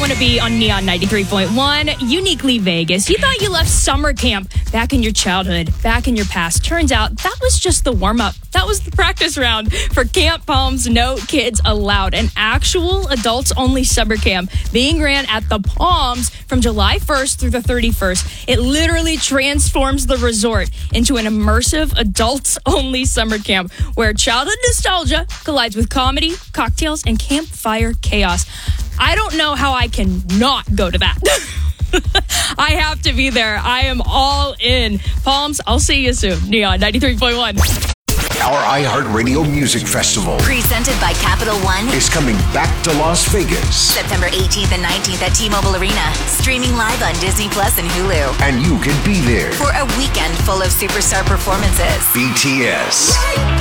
want to be on Neon 93.1, uniquely Vegas. You thought you left summer camp back in your childhood, back in your past. Turns out that was just the warm-up. That was the practice round for Camp Palms No Kids Allowed, an actual adults-only summer camp being ran at the Palms from July 1st through the 31st. It literally transforms the resort into an immersive adults-only summer camp where childhood nostalgia collides with comedy, cocktails, and campfire chaos. I don't know how I can not go to that. I have to be there. I am all in. Palms, I'll see you soon. Neon 93.1. Our iHeartRadio Music Festival, presented by Capital One, is coming back to Las Vegas. September 18th and 19th at T-Mobile Arena. Streaming live on Disney Plus and Hulu. And you can be there For a weekend full of superstar performances. BTS.